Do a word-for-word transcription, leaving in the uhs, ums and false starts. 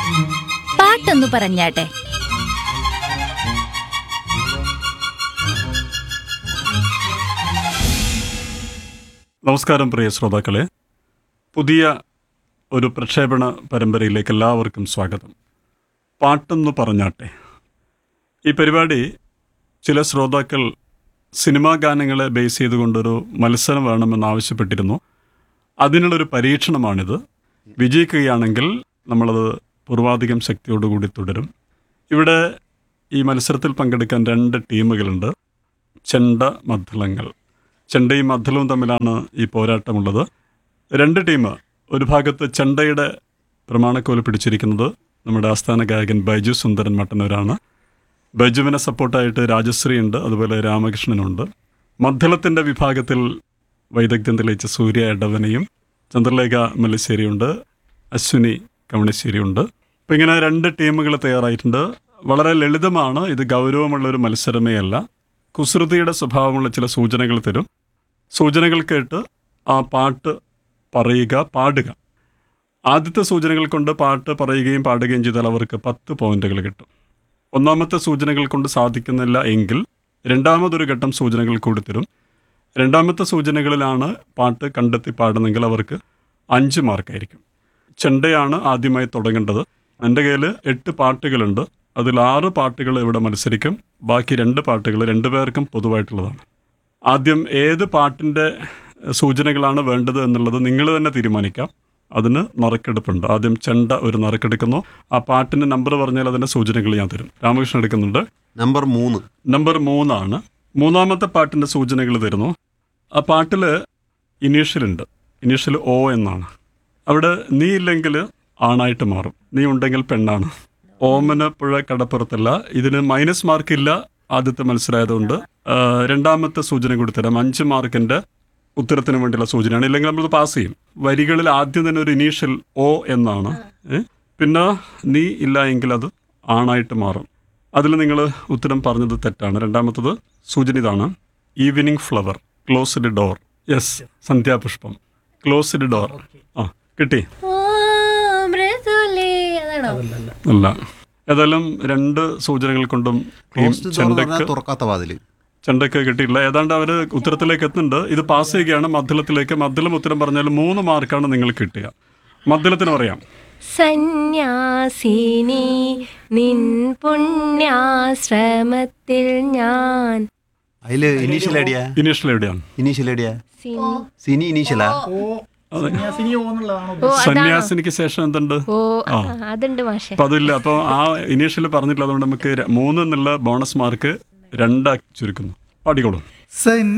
പാട്ടൊന്നു പറഞ്ഞാട്ടെ. നമസ്കാരം പ്രിയ ശ്രോതാക്കളെ, പുതിയ ഒരു പ്രക്ഷേപണ പരമ്പരയിലേക്ക് എല്ലാവർക്കും സ്വാഗതം. പാട്ടെന്ന് പറഞ്ഞാട്ടെ. ഈ പരിപാടി ചില ശ്രോതാക്കൾ സിനിമാ ഗാനങ്ങളെ ബേസ് ചെയ്തുകൊണ്ടൊരു മത്സരം വേണമെന്ന് ആവശ്യപ്പെട്ടിരുന്നു. അതിനുള്ളൊരു പരീക്ഷണമാണിത്. വിജയിക്കുകയാണെങ്കിൽ നമ്മളത് പൂർവാധികം ശക്തിയോടുകൂടി തുടരും. ഇവിടെ ഈ മത്സരത്തിൽ പങ്കെടുക്കാൻ രണ്ട് ടീമുകളുണ്ട്. ചെണ്ട മദ്ദളങ്ങൾ. ചെണ്ടയും മദ്ദളവും തമ്മിലാണ് ഈ പോരാട്ടമുള്ളത്. രണ്ട് ടീം, ഒരു ഭാഗത്ത് ചെണ്ടയുടെ പ്രമാണക്കോല് പിടിച്ചിരിക്കുന്നത് നമ്മുടെ ആസ്ഥാന ഗായകൻ ബൈജു സുന്ദരൻ മട്ടന്നൂരാണ്. ബൈജുവിനെ സപ്പോർട്ടായിട്ട് രാജശ്രീ ഉണ്ട്, അതുപോലെ രാമകൃഷ്ണനുണ്ട്. മദ്ദളത്തിൻ്റെ വിഭാഗത്തിൽ വൈദഗ്ധ്യം തെളിയിച്ച സൂര്യ എടവനയും ചന്ദ്രലേഖ മല്ലിശ്ശേരിയുണ്ട്, അശ്വിനി കവണിശ്ശേരിയുണ്ട്. അപ്പം ഇങ്ങനെ രണ്ട് ടീമുകൾ തയ്യാറായിട്ടുണ്ട്. വളരെ ലളിതമാണ്. ഇത് ഗൗരവമുള്ളൊരു മത്സരമേ അല്ല. കുസൃതിയുടെ സ്വഭാവമുള്ള ചില സൂചനകൾ തരും. സൂചനകൾ കേട്ട് ആ പാട്ട് പറയുക, പാടുക. ആദ്യത്തെ സൂചനകൾ കൊണ്ട് പാട്ട് പറയുകയും പാടുകയും ചെയ്താൽ അവർക്ക് പത്ത് പോയിന്റുകൾ കിട്ടും. ഒന്നാമത്തെ സൂചനകൾ കൊണ്ട് സാധിക്കുന്നില്ല എങ്കിൽ രണ്ടാമതൊരു ഘട്ടം സൂചനകൾ കൂടി തരും. രണ്ടാമത്തെ സൂചനകളിലാണ് പാട്ട് കണ്ടെത്തി പാടുന്നെങ്കിൽ അവർക്ക് അഞ്ച് മാർക്കായിരിക്കും. ചെണ്ടയാണ് ആദ്യമായി തുടങ്ങേണ്ടത്. എൻ്റെ കയ്യിൽ എട്ട് പാട്ടുകളുണ്ട്. അതിൽ ആറ് പാട്ടുകൾ ഇവിടെ മത്സരിക്കും. ബാക്കി രണ്ട് പാട്ടുകൾ രണ്ടുപേർക്കും പൊതുവായിട്ടുള്ളതാണ്. ആദ്യം ഏത് പാട്ടിൻ്റെ സൂചനകളാണ് വേണ്ടത് എന്നുള്ളത് നിങ്ങൾ തന്നെ തീരുമാനിക്കാം. അതിന് നറുക്കെടുപ്പുണ്ട്. ആദ്യം ചെണ്ട ഒരു നറുക്കെടുക്കുന്നു. ആ പാട്ടിൻ്റെ നമ്പർ പറഞ്ഞാൽ അതിൻ്റെ സൂചനകൾ ഞാൻ തരും. രാമകൃഷ്ണൻ എടുക്കുന്നുണ്ട്. നമ്പർ മൂന്ന്. നമ്പർ മൂന്നാണ്. മൂന്നാമത്തെ പാട്ടിൻ്റെ സൂചനകൾ തരുന്നു. ആ പാട്ടിൽ ഇനീഷ്യലുണ്ട്. ഇനീഷ്യൽ ഓ എന്നാണ്. അവിടെ നീ ഇല്ലെങ്കിൽ ആണായിട്ട് മാറും, നീ ഉണ്ടെങ്കിൽ പെണ്ണാണ്. ഓമന പുഴ കടപ്പുറത്തല്ല. ഇതിന് മൈനസ് മാർക്കില്ല ആദ്യത്തെ മത്സരമായതുകൊണ്ട്. രണ്ടാമത്തെ സൂചന കൂടി തരാം. അഞ്ച് മാർക്കിൻ്റെ ഉത്തരത്തിന് വേണ്ടിയുള്ള സൂചനയാണ്. ഇല്ലെങ്കിൽ നമ്മൾ പാസ് ചെയ്യും. വരികളിൽ ആദ്യം തന്നെ ഒരു ഇനീഷ്യൽ ഓ എന്നാണ്. പിന്നെ നീ ഇല്ല എങ്കിൽ അത് ആണായിട്ട് മാറും. അതിൽ നിങ്ങൾ ഉത്തരം പറഞ്ഞത് തെറ്റാണ്. രണ്ടാമത്തത് സൂചന ഇതാണ്. Evening flower, closed door. Yes, സന്ധ്യാപുഷ്പം, closed door. ആ, കിട്ടി. അല്ല, ഏതായാലും രണ്ട് സൂചനകൾ കൊണ്ടും ചെണ്ടക്ക് തുറക്കാത്ത വാതില് ചെണ്ടക്ക് കിട്ടിയില്ല. ഏതാണ്ട് അവർ ഉത്തരത്തിലേക്ക് എത്തുന്നുണ്ട്. ഇത് പാസ് ചെയ്യുകയാണ് മദ്ദളത്തിലേക്ക്. മദ്ദളം ഉത്തരം പറഞ്ഞാൽ മൂന്ന് മാർക്കാണ് നിങ്ങൾ കിട്ടുക. മദ്ദളത്തിന് പറയാം. സന്യാസിനി നിൻ പുണ്യാശ്രമത്തിൽ ഞാൻ. അതില് ഇനീഷ്യൽ ഐഡിയ ഇനീഷ്യൽ എവിടെയാണ്? Initial idea Sini ഇനീഷ്യലാ. സന്യാസിനിക്ക് ശേഷം എന്തുണ്ട്? അതുണ്ട് മാഷെ. അപ്പൊ അതില്ല. അപ്പൊ ആ ഇനീഷ്യൽ പറഞ്ഞിട്ടില്ല. അതുകൊണ്ട് നമുക്ക് മൂന്ന് എന്നുള്ള ബോണസ് മാർക്ക് രണ്ടാക്കി ചുരുക്കുന്നു. പാടിക്കോളൂ.